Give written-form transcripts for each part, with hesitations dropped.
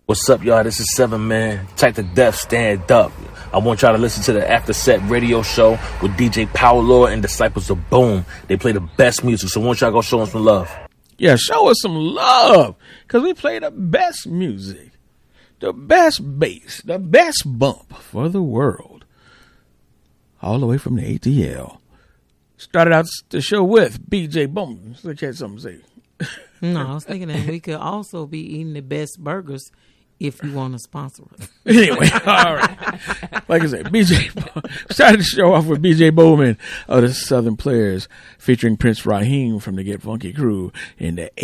What's up, y'all? This is 7 Man. Type to death, stand up. I want y'all to listen to the After Set radio show with DJ Paolo and Disciples of Boom. They play the best music, so I want y'all to go show them some love. Yeah, show us some love, because we play the best music, the best bass, the best bump for the world, all the way from the ATL. Started out the show with BJ Boom. So you had something to say. No, I was thinking that we could also be eating the best burgers if you want to sponsor us. Anyway, all right. Like I said, started the show off with BJ Bowman of the Southern Players, featuring Prince Raheem from the Get Funky crew in the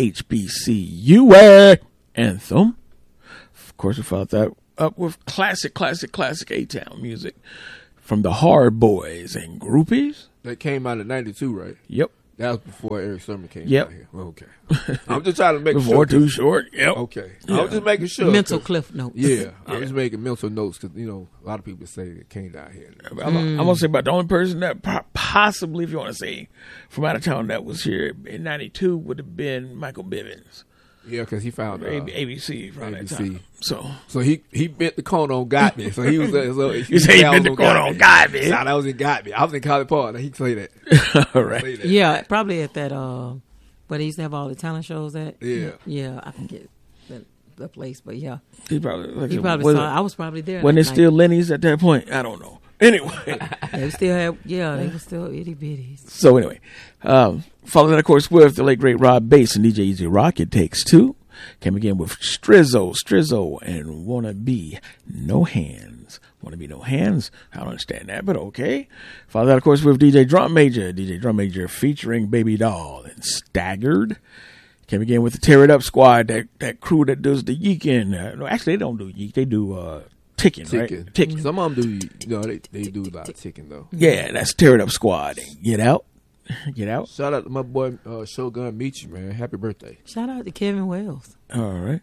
HBCU anthem. Of course, we followed that up with classic A-Town music from the Hard Boys and Groupies. That came out in 92, right? Yep. That was before Eric Sermon came Yep. out here. Okay. I'm just trying to make Before sure. Too Short. Yep. Okay. Yeah. I was just making sure. Mental cliff notes. Yeah. I was making mental notes because, a lot of people say it came down here. I'm going to say about the only person that possibly, if you want to say, from out of town that was here in 92 would have been Michael Bivins. Yeah, because he found ABC from that time. So he bent the corner on Got Me. So he was you say he bent the corner on Got Me. Nah, that was in Got Me. I was in College Park. He say that. All right. Yeah, probably at that, where they used to have all the talent shows at. Yeah. Yeah, I forget the place, but yeah. He probably saw. I was probably there. When it's still Lenny's at that point, I don't know. Anyway, they still have. Yeah, they were still itty bitties. So anyway, following that, of course, with the late great Rob Bass and DJ Easy Rock, It Takes Two. Came again with Strizzo, and Wanna Be No Hands. Wanna Be No Hands? I don't understand that, but okay. Followed that, of course, with DJ Drum Major featuring Baby Doll and Staggered. Came again with the Tear It Up Squad, that crew that does the yeeking. No, actually, they don't do yeek. They do ticking, right? Ticking. Some of them do, they do a lot of ticking, though. Yeah, that's Tear It Up Squad. Get out. Shout out to my boy Shogun Michi, man. Happy birthday. Shout out to Kevin Wells. All right.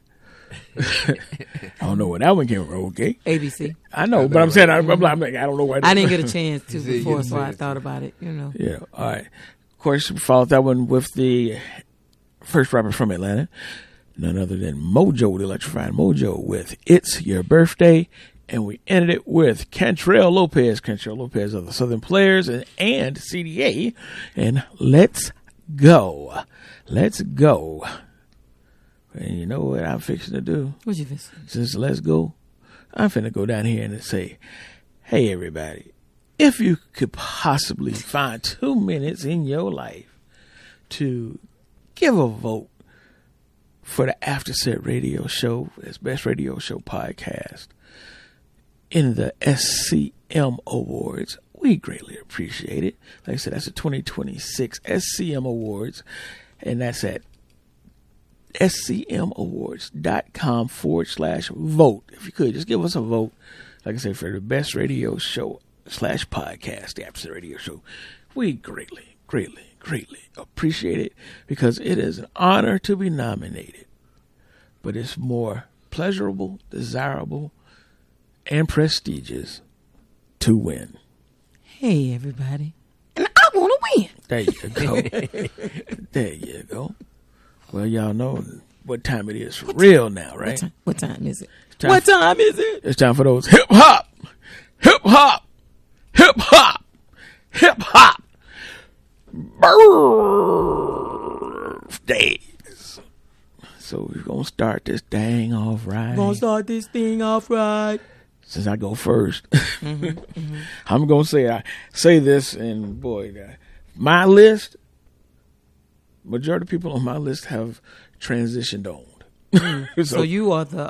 I don't know where that one came from. Okay. ABC. I know, but I'm saying I don't know where. I didn't get a chance to before, so I thought about it. Yeah. All right. Of course, we followed that one with the first rapper from Atlanta, none other than Mojo, the Electrifying Mojo, with "It's Your Birthday." And we ended it with Cantrell Lopez of the Southern Players and CDA. And Let's Go. Let's Go. And you know what I'm fixing to do? What you fixing? Since Let's Go, I'm finna go down here and say, hey, everybody, if you could possibly find 2 minutes in your life to give a vote for the After Set radio show, as Best Radio Show podcast, in the SCM Awards, we greatly appreciate it. Like I said, that's the 2026 SCM Awards, and that's at scmawards.com/vote. If you could, just give us a vote, like I said, for the Best Radio Show /podcast, the After Set Radio Show. We greatly appreciate it, because it is an honor to be nominated, but it's more pleasurable, desirable, and prestigious to win. Hey, everybody. And I want to win. There you go. There you go. Well, y'all know what time it is for real now, right? What time is it? What time is it? It's time for those hip-hop birthdays. So we're going to start this thing off right. Since I go first, I'm going to say this, and boy, my list, majority of people on my list have transitioned on. So you are the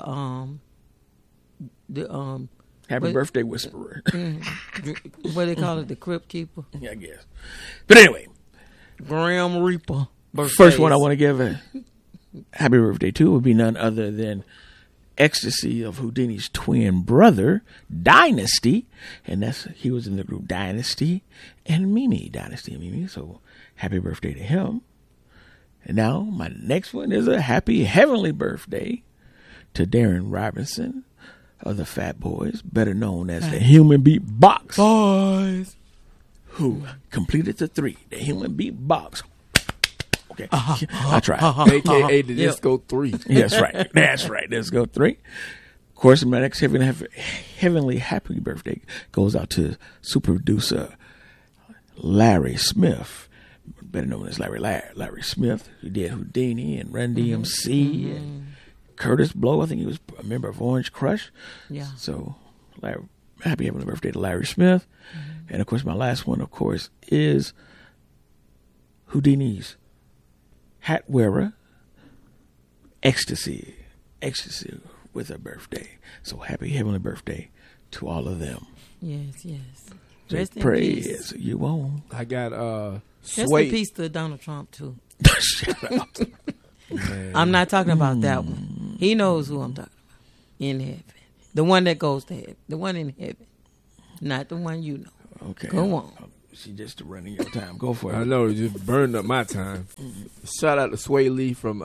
Happy Birthday Whisperer. What do they call it? The Crypt Keeper? Yeah, I guess. But anyway, Grim Reaper. First one I want to give a happy birthday to would be none other than Ecstasy of Houdini's twin brother, Dynasty, and he was in the group Dynasty and Mimi. So happy birthday to him. And now my next one is a happy heavenly birthday to Darren Robinson of the Fat Boys, better known as the Human Beatbox Boys, who completed the 3, the Human Beatbox Okay. I tried. AKA the Disco 3. That's right. That's right. Let's go 3. Of course, my next heavenly happy birthday goes out to super producer Larry Smith, better known as Larry Smith, who did Houdini and Run DMC and Curtis Blow. I think he was a member of Orange Crush. Yeah. So, happy heavenly birthday to Larry Smith. And, of course, my last one, of course, is Houdini's hat wearer, Ecstasy with a birthday. So happy heavenly birthday to all of them. Yes, yes. Say Rest in praise peace. you won't. I got Rest Sway. in peace to Donald Trump too. Shut up. Man. I'm not talking about that one. He knows who I'm talking about. In heaven. The one that goes to heaven. The one in heaven. Not the one you know. Okay. Go on. She just running your time. Go for it. I know it just burned up my time. Shout out to Sway Lee from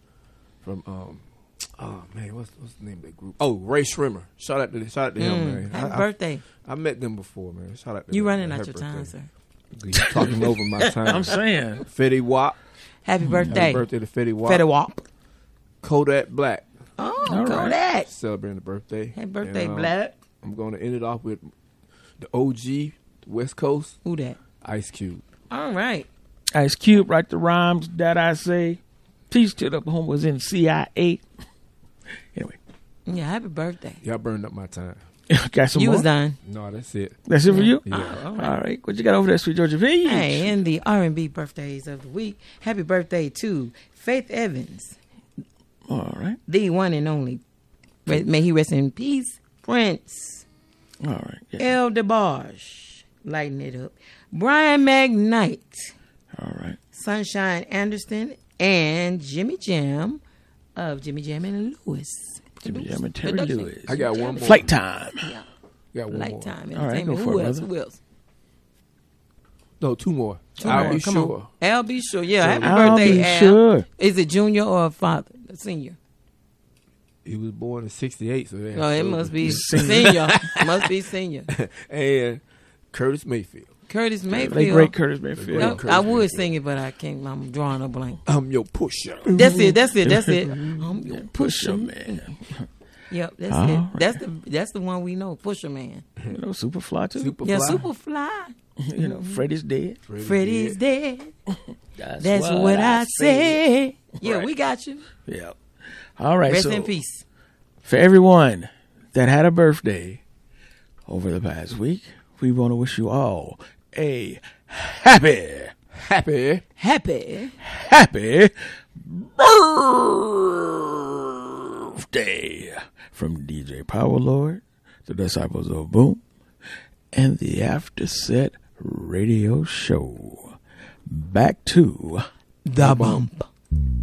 oh man, what's the name of that group? Oh, Ray Shrimmer. Shout out to him, man. Happy birthday. I met them before, man. Shout out to You them, running man. out your Happy time, birthday. sir. You talking over my time. I'm saying. Fetty Wap. Happy birthday. Happy birthday to Fetty Wap. Fetty Wap. Kodak Black Oh, All right. Kodak. celebrating the birthday. Happy birthday, And, Black. I'm going to end it off with the OG, West Coast, Who that? Ice Cube. All right. Ice Cube, write the rhymes that I say. Peace to the home was in CIA. Anyway, Yeah, happy birthday. Y'all burned up my time. got some You more? was done. No, that's it. That's it for you? Yeah. All All right. What you got over there, Sweet Georgia Peach? Hey, and the R&B birthdays of the week. Happy birthday to Faith Evans, All right. the one and only. May he rest in peace. Prince. All right. Yeah. El DeBarge. Lighten it up. Brian McKnight. All right. Sunshine Anderson. And Jimmy Jam of Jimmy Jam and Lewis. Jimmy Jam and Terry Production. Lewis. I got one more. Flight time. Yeah. Got one more. Lifetime All right, Entertainment. go for Who it, else? brother. Who else? No, two more. Two I'll more. be Come sure. on. Al be sure. Yeah, happy I'll birthday, be Al. sure. Is it junior or father? Senior? He was born in '68, so yeah. Oh, it must be senior. Must be senior. And Curtis Mayfield. Curtis Mayfield. Late great Curtis Mayfield. No, Curtis I would Mayfield. sing it, but I can't. I'm drawing a blank. I'm your pusher. That's it. That's it. That's it. I'm your Pusher man. Yep, that's All it. right. That's the one we know. Pusher man. You know, Superfly too. Superfly. Yeah, Superfly. You know, Freddie's dead. Freddie's dead. That's That's what I say. Yeah, Right. we got you. Yeah. All right. Rest so in peace. for everyone that had a birthday over the past week, we want to wish you all a happy Happy. birthday from DJ Power Lord, the Disciples of Boom, and the After Set Radio Show. Back to The bump.